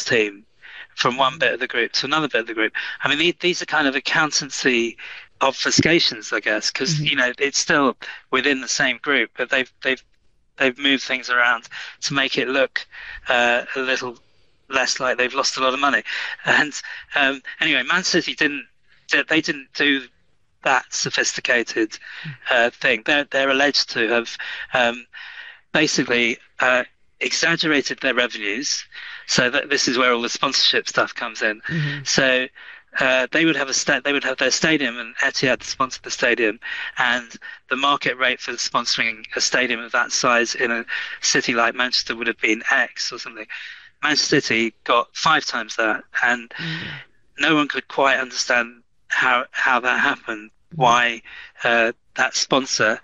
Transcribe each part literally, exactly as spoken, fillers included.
team from one bit of the group to another bit of the group. I mean, these are kind of accountancy obfuscations, I guess, because mm-hmm. you know it's still within the same group, but they've they've they've moved things around to make it look uh, a little less like they've lost a lot of money. And um, anyway, Man City didn't they didn't do that sophisticated uh, thing. They're they're alleged to have um, basically uh, exaggerated their revenues, so that this is where all the sponsorship stuff comes in. Mm-hmm. So uh, they would have a sta- they would have their stadium, and Etihad sponsored the stadium, and the market rate for sponsoring a stadium of that size in a city like Manchester would have been X or something. Manchester City got five times that, and mm-hmm. no one could quite understand how how that happened, why uh, that sponsor,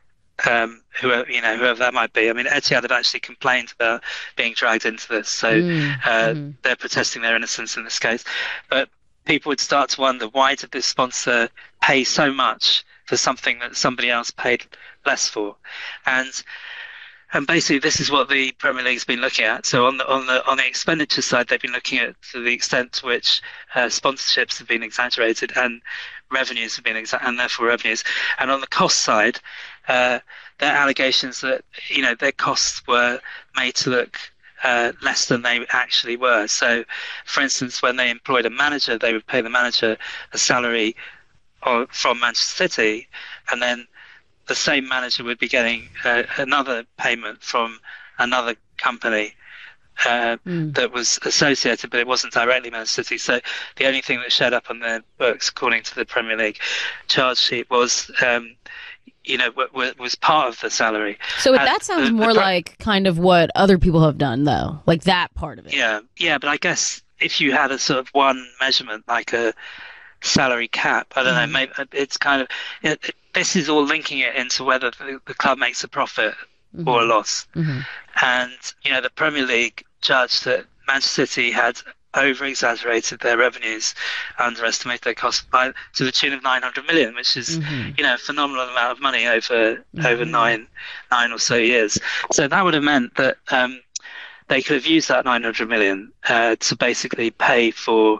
um, whoever you know, whoever that might be. I mean, Etihad have actually complained about being dragged into this, so mm, uh, mm. they're protesting their innocence in this case. But people would start to wonder, why did this sponsor pay so much for something that somebody else paid less for? And And basically, this is what the Premier League's been looking at. So on the on the on the expenditure side, they've been looking at to the extent to which uh, sponsorships have been exaggerated and revenues have been exa- and therefore revenues. And on the cost side, uh, their allegations that you know their costs were made to look uh, less than they actually were. So, for instance, when they employed a manager, they would pay the manager a salary or, from Manchester City, and then the same manager would be getting uh, another payment from another company uh, mm. that was associated, but it wasn't directly Manchester City. So the only thing that showed up on their books, according to the Premier League charge sheet, was, um, you know, w- w- was part of the salary. So and that sounds the, more the pro- like kind of what other people have done, though, like that part of it. Yeah, yeah, but I guess if you had a sort of one measurement, like a salary cap, I don't mm. know, maybe it's kind of it, it, this is all linking it into whether the, the club makes a profit mm-hmm. or a loss. Mm-hmm. And you know, the Premier League judged that Manchester City had over exaggerated their revenues, underestimated their costs by to the tune of nine hundred million, which is mm-hmm. you know a phenomenal amount of money over mm-hmm. over nine nine or so years. So that would have meant that um, they could have used that nine hundred million uh, to basically pay for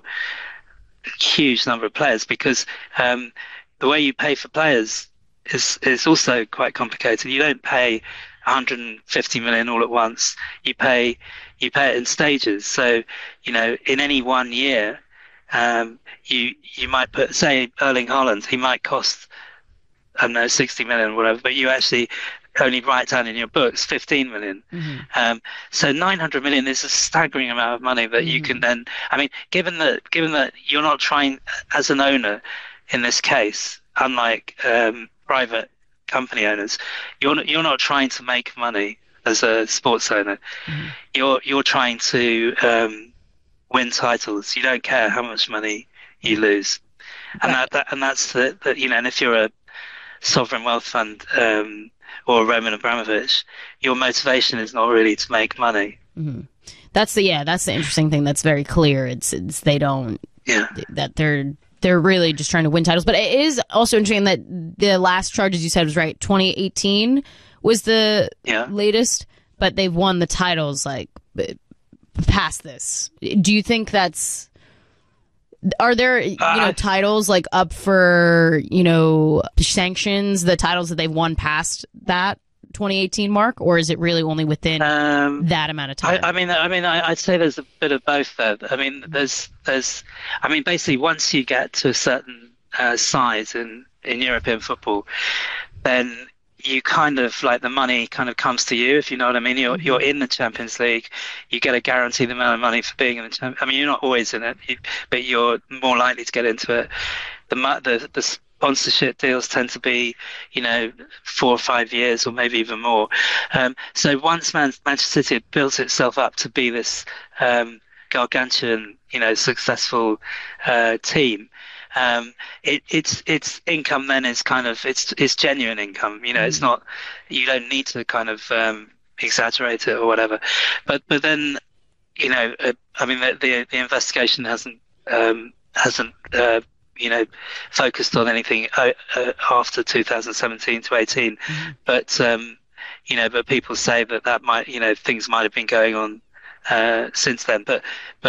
huge number of players, because um, the way you pay for players is is also quite complicated. You don't pay one hundred fifty million all at once. You pay you pay it in stages. So you know, in any one year, um, you you might put, say, Erling Haaland, he might cost, I don't know, sixty million or whatever, but you actually only write down in your books fifteen million. Mm-hmm. Um, so nine hundred million is a staggering amount of money that mm-hmm. you can then, I mean, given that, given that you're not trying, as an owner in this case, unlike um, private company owners, you're not, you're not trying to make money as a sports owner. Mm-hmm. You're, you're trying to um, win titles. You don't care how much money you lose. And that, that and that's the, the, you know, and if you're a sovereign wealth fund, um, or Roman Abramovich, your motivation is not really to make money. Mm-hmm. That's the yeah. That's the interesting thing. That's very clear. It's, it's they don't. Yeah. That they're they're really just trying to win titles. But it is also interesting that the last charges you said was right. twenty eighteen was the yeah. latest, but they've won the titles like past this. Do you think that's? Are there, you know, uh, titles like up for, you know, sanctions, the titles that they've won past that twenty eighteen mark, or is it really only within um, that amount of time? I, I mean, I mean, I, I'd say there's a bit of both there. I mean, there's, there's, I mean, basically, once you get to a certain uh, size in, in European football, then you kind of like the money kind of comes to you, if you know what I mean. You're you're in the Champions League, you get a guaranteed amount of money for being in the Champions. I mean, you're not always in it, you, but you're more likely to get into it. The the the sponsorship deals tend to be, you know, four or five years or maybe even more. Um, so once Man- Manchester City built itself up to be this um, gargantuan, you know, successful uh, team. Um, it, it's it's income then is kind of it's it's genuine income. You know, mm. it's not, you don't need to kind of um, exaggerate it or whatever. But but then, you know, uh, I mean, the, the the investigation hasn't um, hasn't uh, you know focused on anything uh, uh, after two thousand seventeen to eighteen. Mm. But um, you know, but people say that that might, you know, things might have been going on uh, since then. But but